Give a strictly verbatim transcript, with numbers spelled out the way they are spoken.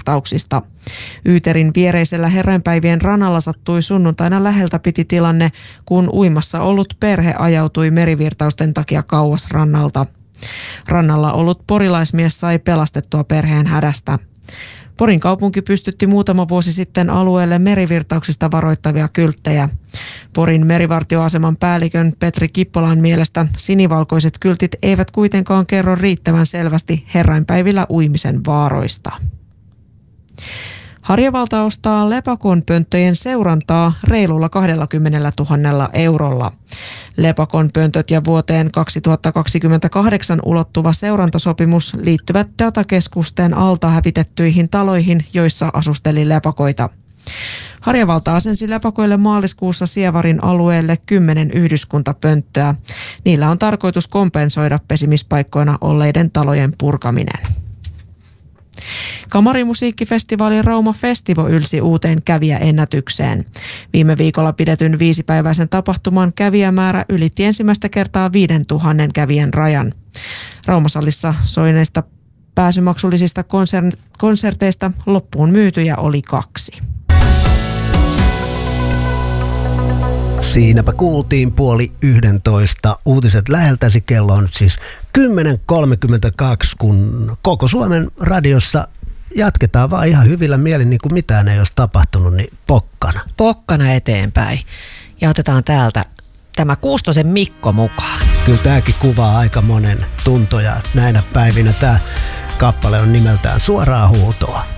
merivirtauksista. Yyterin viereisellä Herrainpäivien rannalla sattui sunnuntaina läheltä piti tilanne, kun uimassa ollut perhe ajautui merivirtausten takia kauas rannalta. Rannalla ollut porilaismies sai pelastettua perheen hädästä. Porin kaupunki pystytti muutama vuosi sitten alueelle merivirtauksista varoittavia kylttejä. Porin merivartioaseman päällikön Petri Kippolan mielestä sinivalkoiset kyltit eivät kuitenkaan kerro riittävän selvästi herrainpäivillä uimisen vaaroista. Harjavalta ostaa lepakonpönttöjen seurantaa reilulla kaksikymmentätuhatta eurolla. Lepakonpöntöt ja vuoteen kaksituhattakaksikymmentäkahdeksan ulottuva seurantasopimus liittyvät datakeskusten alta hävitettyihin taloihin, joissa asusteli lepakoita. Harjavalta asensi lepakoille maaliskuussa Sievarin alueelle kymmenen yhdyskuntapönttöä. Niillä on tarkoitus kompensoida pesimispaikkoina olleiden talojen purkaminen. Kamarimusiikkifestivaali Rauma Festivo ylsi uuteen kävijäennätykseen. Viime viikolla pidetyn viisipäiväisen tapahtuman kävijämäärä ylitti ensimmäistä kertaa viidentuhannen kävijän rajan. Raumasalissa soineista pääsymaksullisista konser- konserteista loppuun myytyjä oli kaksi. Siinäpä kuultiin puoli yhdentoista. Uutiset läheltäsi, kello on siis kymmenen kolmekymmentäkaksi, kun koko Suomen radiossa jatketaan vaan ihan hyvillä mielin, niin kuin mitään ei olisi tapahtunut, niin pokkana. Pokkana eteenpäin. Ja otetaan täältä tämä Kuustosen Mikko mukaan. Kyllä tämäkin kuvaa aika monen tuntoja näinä päivinä. Tämä kappale on nimeltään Suoraa huutoa.